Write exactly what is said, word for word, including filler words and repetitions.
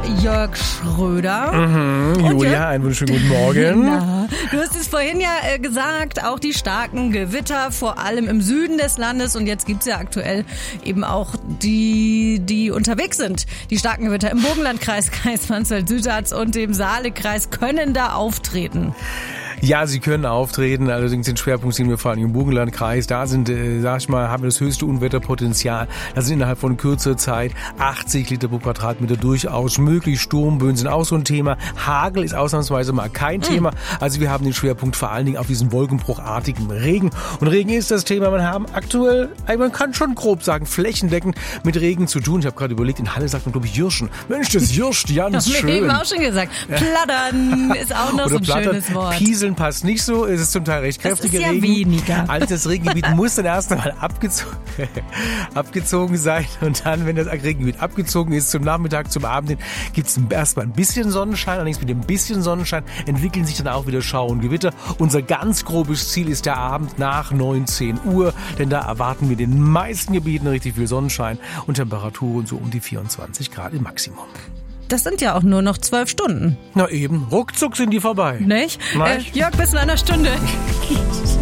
Jörg Schröder. Mhm, Julia, Jörg, einen wunderschönen guten Morgen. Na, du hast es vorhin ja äh, gesagt, auch die starken Gewitter, vor allem im Süden des Landes. Und jetzt gibt's ja aktuell eben auch die, die unterwegs sind. Die starken Gewitter im Burgenlandkreis, Kreis Mansfeld-Südharz und dem Saalekreis können da auftreten. Ja, sie können auftreten, allerdings den Schwerpunkt sehen wir vor allem im Burgenlandkreis. Da sind, äh, sag ich mal, haben wir das höchste Unwetterpotenzial. Da sind innerhalb von kürzer Zeit achtzig Liter pro Quadratmeter durchaus möglich. Sturmböen sind auch so ein Thema. Hagel ist ausnahmsweise mal kein mhm. Thema. Also wir haben den Schwerpunkt vor allen Dingen auf diesen wolkenbruchartigen Regen. Und Regen ist das Thema. Wir haben aktuell, man kann schon grob sagen, flächendeckend mit Regen zu tun. Ich habe gerade überlegt, in Halle sagt man, glaube ich, Jirschen. Mensch, das jirscht ganz schön. Wir haben eben auch schon gesagt. Plattern ist auch noch so ein Plattern, schönes Wort. Pieseln passt nicht so, es ist zum Teil recht kräftiger Regen. Das ist ja weniger. Also das Regengebiet muss dann erst einmal abgezogen, abgezogen sein und dann, wenn das Regengebiet abgezogen ist, zum Nachmittag, zum Abend hin, gibt es erstmal ein bisschen Sonnenschein. Allerdings mit dem bisschen Sonnenschein entwickeln sich dann auch wieder Schauer und Gewitter. Unser ganz grobes Ziel ist der Abend nach neunzehn Uhr, denn da erwarten wir in den meisten Gebieten richtig viel Sonnenschein und Temperaturen so um die vierundzwanzig Grad im Maximum. Das sind ja auch nur noch zwölf Stunden. Na eben, ruckzuck sind die vorbei. Nicht? Nicht? Äh, Jörg, bis in einer Stunde.